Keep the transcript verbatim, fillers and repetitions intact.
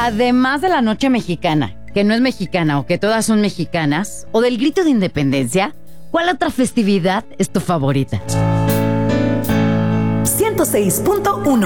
Además de la noche mexicana, que no es mexicana o que todas son mexicanas, o del grito de independencia, ¿cuál otra festividad es tu favorita? ciento seis punto uno